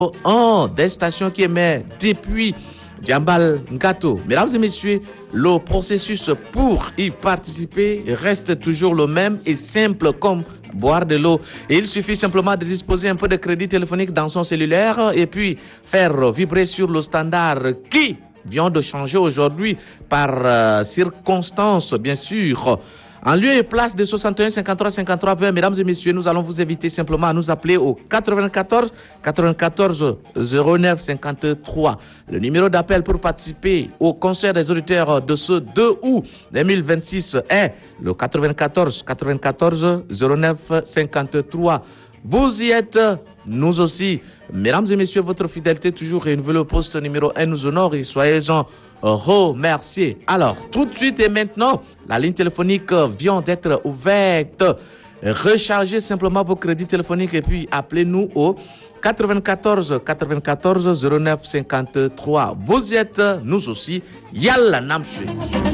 des stations qui émettent depuis Djambal Ngato. Mesdames et messieurs, le processus pour y participer reste toujours le même et simple comme boire de l'eau. Et il suffit simplement de disposer un peu de crédit téléphonique dans son cellulaire et puis faire vibrer sur le standard qui vient de changer aujourd'hui par circonstance, bien sûr. En lieu et place de 61 53 53 20, mesdames et messieurs, nous allons vous inviter simplement à nous appeler au 94 94 09 53. Le numéro d'appel pour participer au concert des auditeurs de ce 2 août 2026 est le 94 94 09 53. Vous y êtes, nous aussi. Mesdames et messieurs, votre fidélité toujours renouvelée au poste numéro 1 nous honore et soyez-en remerciés. Alors, tout de suite et maintenant, la ligne téléphonique vient d'être ouverte. Rechargez simplement vos crédits téléphoniques et puis appelez-nous au 94 94 09 53. Vous y êtes, nous aussi. Yalla Namsui.